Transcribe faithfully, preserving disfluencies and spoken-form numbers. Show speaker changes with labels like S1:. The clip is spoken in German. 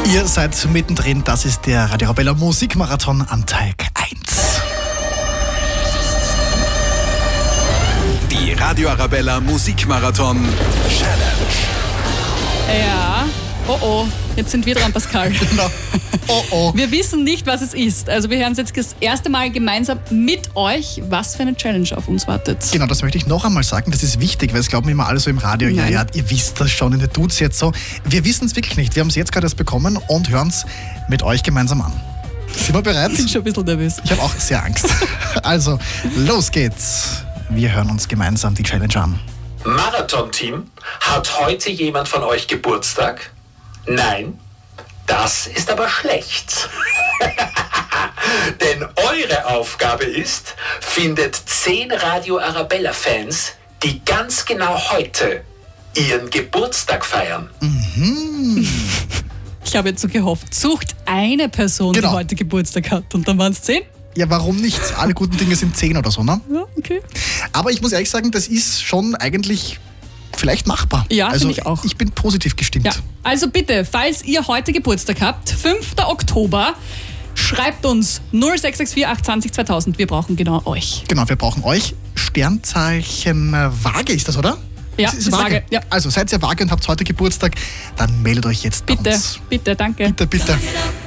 S1: Ihr seid mittendrin, das ist der Radio Arabella Musikmarathon an Tag eins.
S2: Die Radio Arabella Musikmarathon Challenge.
S3: Ja, oh oh, jetzt sind wir dran, Pascal.
S1: Genau. Oh oh.
S3: Wir wissen nicht, was es ist. Also wir hören jetzt das erste Mal gemeinsam mit euch, was für eine Challenge auf uns wartet.
S1: Genau, das möchte ich noch einmal sagen, das ist wichtig, weil es glauben immer alle so im Radio, ja,
S3: Nein.
S1: ja, ihr wisst das schon, ihr tut's jetzt so. Wir wissen es wirklich nicht, wir haben es jetzt gerade erst bekommen und hören es mit euch gemeinsam an. Sind wir bereit?
S3: Ich bin schon ein bisschen nervös.
S1: Ich habe auch sehr Angst. Also, los geht's. Wir hören uns gemeinsam die Challenge an.
S4: Marathon-Team, hat heute jemand von euch Geburtstag? Nein? Das ist aber schlecht. Denn eure Aufgabe ist, findet zehn Radio Arabella-Fans, die ganz genau heute ihren Geburtstag feiern.
S3: Ich habe jetzt so gehofft, sucht eine Person,
S1: Genau.
S3: die heute Geburtstag hat. Und dann waren es zehn?
S1: Ja, warum nicht? Alle guten Dinge sind zehn oder so, ne?
S3: Ja, okay.
S1: Aber ich muss ehrlich sagen, das ist schon eigentlich vielleicht machbar.
S3: Ja,
S1: also
S3: finde ich auch.
S1: Ich bin positiv gestimmt.
S3: Ja, also bitte, falls ihr heute Geburtstag habt, fünfter Oktober, schreibt uns null sechs sechs vier acht zwanzig zweitausend. Wir brauchen genau euch.
S1: Genau, wir brauchen euch. Sternzeichen äh, Waage ist das, oder?
S3: Ja,
S1: Es
S3: das ist Waage, ja.
S1: Also seid ihr Waage und habt heute Geburtstag, dann meldet euch jetzt bei
S3: Bitte,
S1: uns.
S3: bitte, danke.
S1: Bitte, bitte.